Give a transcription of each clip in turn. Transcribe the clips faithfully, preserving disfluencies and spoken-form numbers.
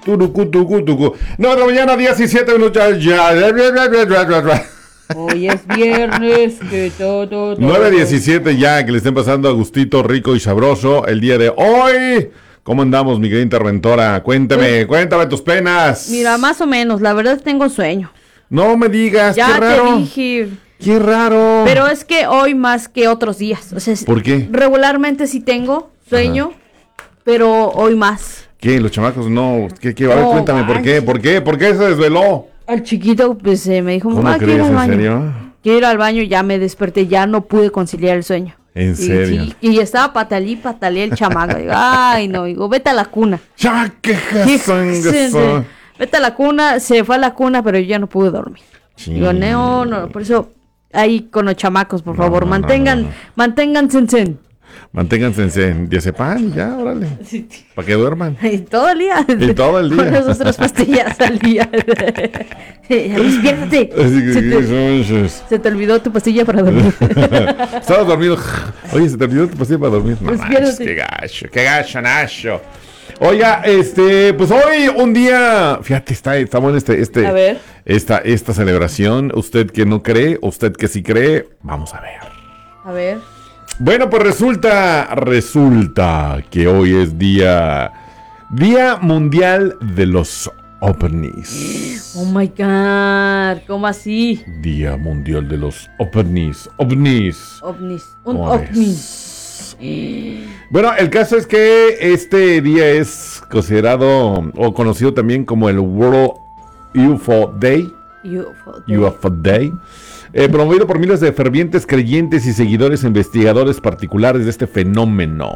Turucu, tucu, tucu. No, de la mañana, diecisiete minutos. Ya. Hoy es viernes, que todo, todo. nueve diecisiete ya, que le estén pasando a gustito, rico y sabroso el día de hoy. ¿Cómo andamos, mi querida interventora? Cuéntame, pues, cuéntame tus penas. Mira, más o menos, la verdad tengo sueño. No me digas, ya qué raro. te dije. Qué raro. Pero es que hoy más que otros días. O sea, ¿por qué? Regularmente sí tengo sueño, ajá, pero hoy más. ¿Qué? Los chamacos no. ¿Qué? qué? A ver, no, cuéntame, ¿por qué? ¿Por qué? ¿Por qué se desveló? Al chiquito, pues eh, me dijo, mamá, quiero ir al baño. ¿En serio? Quiero ir al baño, ya me desperté, ya no pude conciliar el sueño. ¿En y, serio? Sí, y estaba patalí, patalé el chamaco. Digo, ay, no, digo, vete a la cuna. Ya, qué jasón. Vete a la cuna, se fue a la cuna, pero yo ya no pude dormir. Sí. Digo, no, no, por eso, ahí con los chamacos, por no, favor, no, mantengan, no, no, no. manténganse en zen. Manténganse en zen, diazepam, ya, órale, sí. Para que duerman. Y todo el día. Y todo el día. Con esas tres pastillas al día. Despiértate. Se te, se te olvidó tu pastilla para dormir. Estabas dormido. Oye, se te olvidó tu pastilla para dormir. No, Despiértate. Qué gacho, qué gacho, Nacho. Oiga, este, pues hoy un día, fíjate, está, está bueno este, este, a ver. esta, esta celebración. Usted que no cree, usted que sí cree, vamos a ver. A ver. Bueno, pues resulta, resulta que hoy es día, Día Mundial de los OVNIs. Oh my God, ¿cómo así? Día Mundial de los OVNIs, OVNIs. OVNIs, un OVNI. Bueno, el caso es que este día es considerado o conocido también como el World U F O Day. U F O Day. U F O Day. Eh, promovido por miles de fervientes creyentes y seguidores e investigadores particulares de este fenómeno.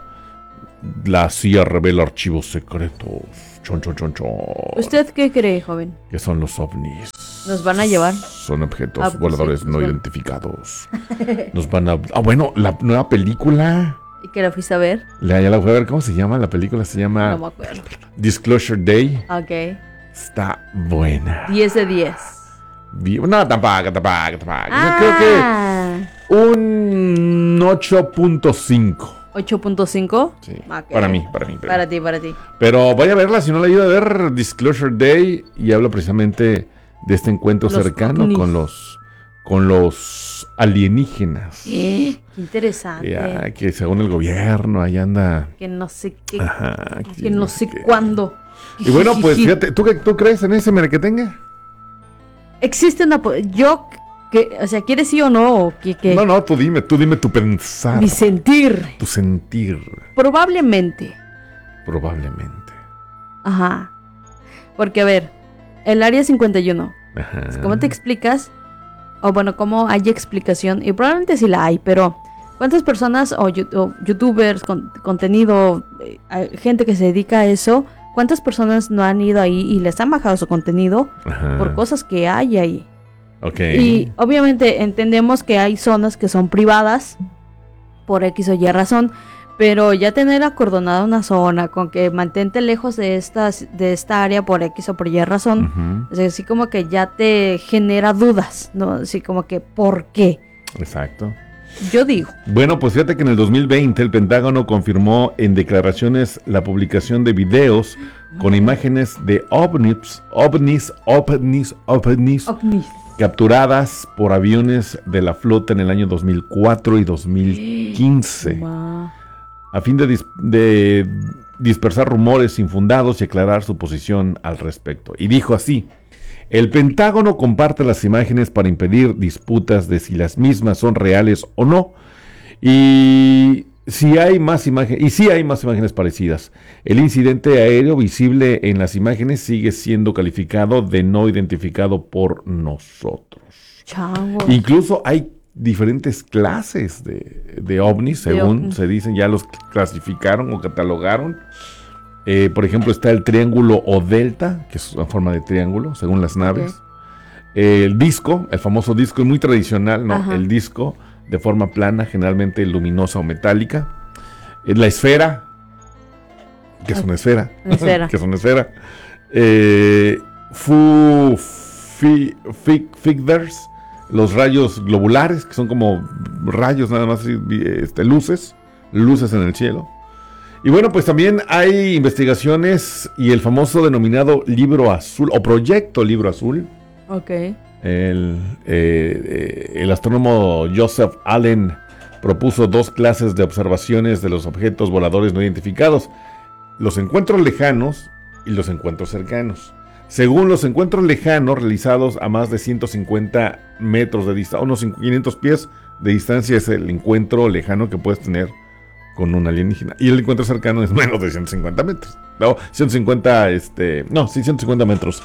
La C I A revela archivos secretos. Chon, chon, chon, chon. ¿Usted qué cree, joven? Que son los ovnis. ¿Nos van a llevar? Son objetos ah, pues voladores sí, no son. identificados. Nos van a... Ah, bueno, la nueva película. ¿Y que la fuiste a ver? La, ya la fui a ver. ¿Cómo se llama? La película se llama... No me acuerdo. Disclosure Day. Ok. Está buena. diez de diez. No, tampoco, tampoco, tampoco. Ah. Yo creo que un ocho punto cinco. ¿ocho punto cinco? Sí, okay. para, mí, para mí, para Para mí. ti, para ti. Pero vaya a verla, si no la ayuda a ver, Disclosure Day, y habla precisamente de este encuentro los cercano ovnis. con los con los alienígenas. Eh, qué interesante. Ya, que según el gobierno, ahí anda... Que no sé qué, Ajá, que, que no sé que... cuándo. Y bueno, pues fíjate, ¿tú, ¿tú crees en ese merequetengue? Existe una... Yo... Que, o sea, ¿quieres sí o no? Que, que, no, no, tú dime, tú dime tu pensar. Mi sentir. Tu sentir. Probablemente. Probablemente. Ajá. Porque, a ver, el área cincuenta y uno. Ajá. ¿Cómo te explicas? O bueno, ¿cómo hay explicación? Y probablemente sí la hay, pero ¿cuántas personas o, o youtubers, con, contenido, eh, gente que se dedica a eso, cuántas personas no han ido ahí y les han bajado su contenido Ajá. por cosas que hay ahí? Okay. Y obviamente entendemos que hay zonas que son privadas por X o Y razón, pero ya tener acordonada una zona con que mantente lejos de estas de esta área por X o por Y razón, uh-huh. es así como que ya te genera dudas, ¿no? Así como que ¿por qué? Exacto. Yo digo. Bueno, pues fíjate que en el dos mil veinte el Pentágono confirmó en declaraciones la publicación de videos con imágenes de ovnis, ovnis, ovnis, ovnis. ovnis. capturadas por aviones de la flota en el año dos mil cuatro y dos mil quince, wow. a fin de, dis- de dispersar rumores infundados y aclarar su posición al respecto. Y dijo así: el Pentágono comparte las imágenes para impedir disputas de si las mismas son reales o no, y si hay más imágenes, y si hay más imágenes parecidas. El incidente aéreo visible en las imágenes sigue siendo calificado de no identificado por nosotros. Chavos. Incluso hay diferentes clases de, de ovnis, de según ovnis. se dicen, ya los clasificaron o catalogaron. Eh, por ejemplo, está el triángulo o delta, que es una forma de triángulo, según las naves. Okay. Eh, el disco, el famoso disco, es muy tradicional, ¿no? Ajá. El disco de forma plana, generalmente luminosa o metálica. Eh, la esfera, que es una esfera, esfera. que es una esfera. Eh, fu, fi, fi, figures, los rayos globulares, que son como rayos nada más, este, luces, luces en el cielo. Y bueno, pues también hay investigaciones y el famoso denominado libro azul o proyecto libro azul. Ok. El, eh, el astrónomo Joseph Allen propuso dos clases de observaciones de los objetos voladores no identificados: los encuentros lejanos y los encuentros cercanos. Según los encuentros lejanos realizados a más de ciento cincuenta metros de distancia, unos quinientos pies de distancia, es el encuentro lejano que puedes tener con un alienígena. Y el encuentro cercano es menos de ciento cincuenta metros. No, ciento cincuenta, este, no, sí, ciento cincuenta metros.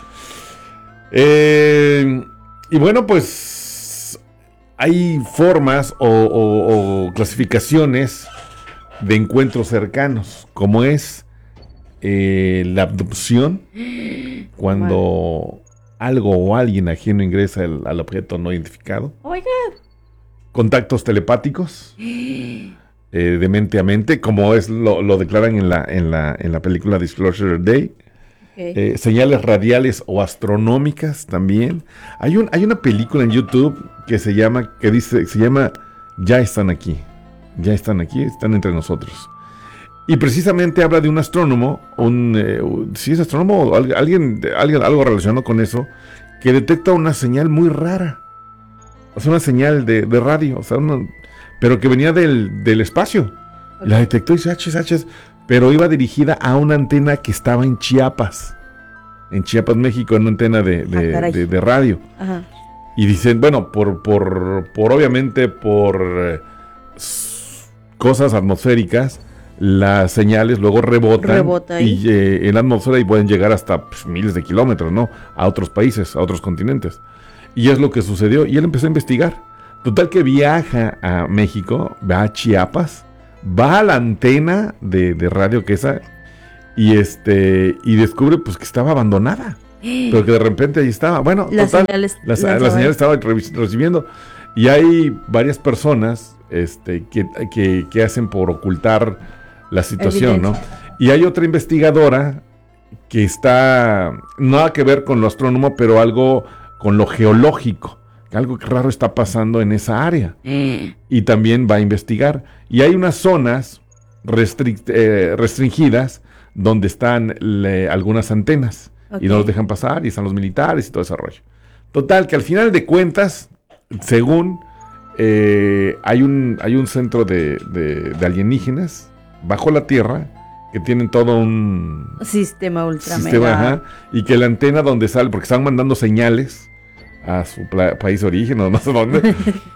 Eh, y bueno, pues hay formas o, o, o clasificaciones de encuentros cercanos, como es eh, la abducción, cuando wow. algo o alguien ajeno ingresa el, al objeto no identificado. Oh my God. Contactos telepáticos. Eh, de mente a mente, como es lo, lo declaran en la, en, la, en la película Disclosure Day. Okay. Eh, señales radiales o astronómicas también. Hay, un, hay una película en YouTube que se llama, que dice, se llama Ya están aquí. Ya están aquí, están entre nosotros. Y precisamente habla de un astrónomo, un, eh, si es astrónomo o alguien, alguien, algo relacionado con eso, que detecta una señal muy rara. O sea, una señal de, de radio, o sea, una, pero que venía del, del espacio. Okay. La detectó y dice, H H, pero iba dirigida a una antena que estaba en Chiapas. En Chiapas, México, en una antena de, de, ah, de, de radio. Ajá. Y dicen, bueno, por, por, por obviamente, por eh, cosas atmosféricas, las señales luego rebotan Rebota y eh, en la atmósfera y pueden llegar hasta pues, miles de kilómetros, ¿no? A otros países, a otros continentes. Y es lo que sucedió. Y él empezó a investigar. Total que viaja a México, va a Chiapas, va a la antena de, de radio que esa, y este y descubre pues que estaba abandonada, pero que de repente ahí estaba. Bueno, las total, señales, la, la señal estaba recibiendo. Y hay varias personas este, que, que, que hacen por ocultar la situación, Evidencia. ¿no? Y hay otra investigadora que está, nada que ver con lo astrónomo, pero algo con lo geológico. Algo raro está pasando en esa área. Mm. Y también va a investigar. Y hay unas zonas restri- eh, restringidas donde están le, algunas antenas. Okay. Y no los dejan pasar. Y están los militares y todo ese rollo. Total, que al final de cuentas, según eh, hay, un, hay un centro de, de, de alienígenas bajo la tierra que tienen todo un sistema ultra sistema, mega. Ajá, y que la antena donde sale, porque están mandando señales a su pla- país de origen o no sé dónde,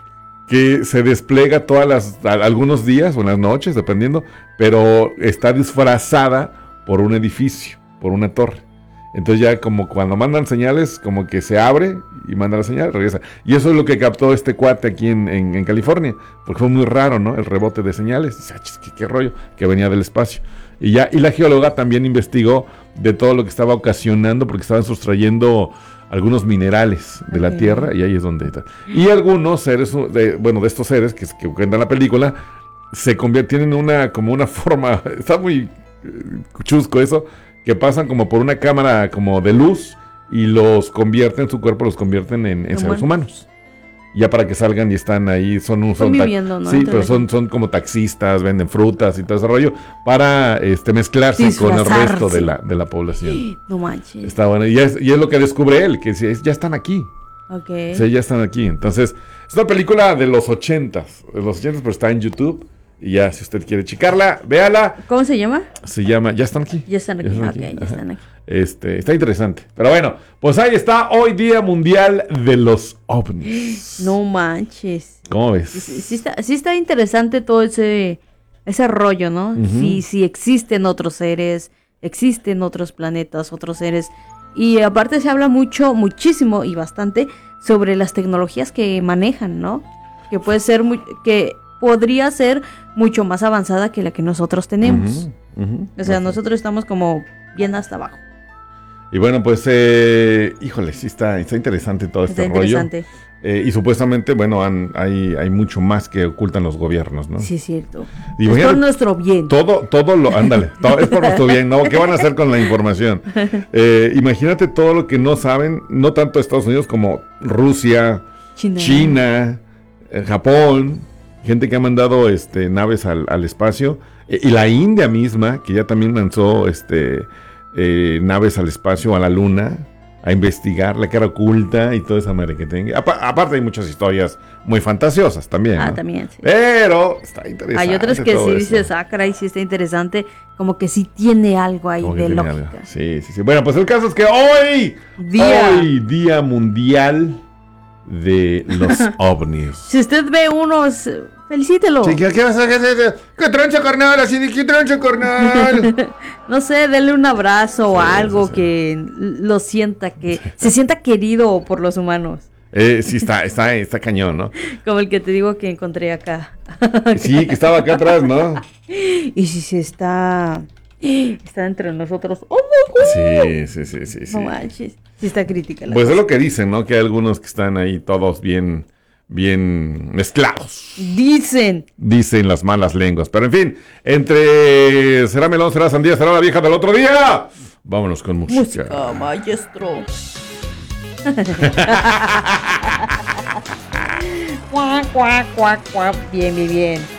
que se despliega todas las, a, algunos días o en las noches, dependiendo, pero está disfrazada por un edificio, por una torre. Entonces ya como cuando mandan señales, como que se abre y manda la señal, regresa. Y eso es lo que captó este cuate aquí en, en, en California, porque fue muy raro, ¿no? El rebote de señales. Dice, ¿qué, qué rollo? Que venía del espacio. Y ya, y la geóloga también investigó de todo lo que estaba ocasionando, porque estaban sustrayendo algunos minerales de okay. la tierra, y ahí es donde está. Y algunos seres, de, bueno, de estos seres que, que cuentan la película, se convierten en una, como una forma, está muy eh, chusco eso, que pasan como por una cámara como de luz y los convierten, su cuerpo los convierten en, en seres humanos. Ya para que salgan y están ahí, son un son viviendo, ¿no? Sí, Entre pero son, son como taxistas, venden frutas y todo ese rollo, para este mezclarse con el resto de la, de la población. No manches. Está bueno, y es, y es lo que descubre él, que es, ya están aquí. Ok. Sí, ya están aquí. Entonces, es una película de los ochentas, de los ochentas, pero está en YouTube. Y ya, si usted quiere checarla, véala. ¿Cómo se llama? Se llama Ya están aquí. Ya están aquí, ya están aquí. Okay, ya están aquí. Este, está interesante. Pero bueno, pues ahí está, hoy Día Mundial de los OVNIs. No manches. ¿Cómo ves? Sí, sí, está, sí está interesante todo ese, ese rollo, ¿no? Uh-huh. Sí, sí existen otros seres, existen otros planetas, otros seres. Y aparte se habla mucho, muchísimo y bastante sobre las tecnologías que manejan, ¿no? Que puede ser muy, que podría ser mucho más avanzada que la que nosotros tenemos. Uh-huh, uh-huh, o sea, uh-huh. nosotros estamos como bien hasta abajo. Y bueno, pues, eh, híjole, sí está, está interesante todo está este interesante. rollo. Eh, y supuestamente, bueno, han, hay, hay mucho más que ocultan los gobiernos, ¿no? Sí, es cierto. Y es por nuestro bien. Todo, todo lo, ándale, todo, es por nuestro bien, ¿no? ¿Qué van a hacer con la información? Eh, imagínate todo lo que no saben, no tanto Estados Unidos como Rusia, China, China eh, Japón. gente que ha mandado este, naves al, al espacio, eh, y la India misma, que ya también lanzó este, eh, naves al espacio, a la luna, a investigar la cara oculta y toda esa madre que tenga. Apa- aparte hay muchas historias muy fantasiosas también, Ah, ¿no? también, sí. Pero está interesante. Hay otras que todo sí eso. dices, ah, caray, sí está interesante, como que sí tiene algo ahí Como que de tiene lógica. algo. Sí, sí, sí. Bueno, pues el caso es que hoy, Día. hoy, Día Mundial de los OVNIs. Si usted ve unos, eh, felicítelo. Sí, ¿qué, qué, qué, qué, qué trancha, carnal? Así de, ¿qué trancha, carnal? No sé, denle un abrazo o Sí, algo sí, sí. que lo sienta, que se sienta querido por los humanos. Eh, sí, está, está, está cañón, ¿no? Como el que te digo que encontré acá. Sí, que estaba acá atrás, ¿no? Y si se está, está entre nosotros. ¡Oh, Sí, sí, sí, sí, sí. no manches! Sí está crítica la Pues es cosa. lo que dicen, ¿no? Que hay algunos que están ahí todos bien, bien mezclados. Dicen. Dicen las malas lenguas. Pero en fin, entre será melón, será sandía, será la vieja del otro día. Vámonos con música. Música, maestro. Cuac, cuac, cuac, cuac. Bien, bien, bien.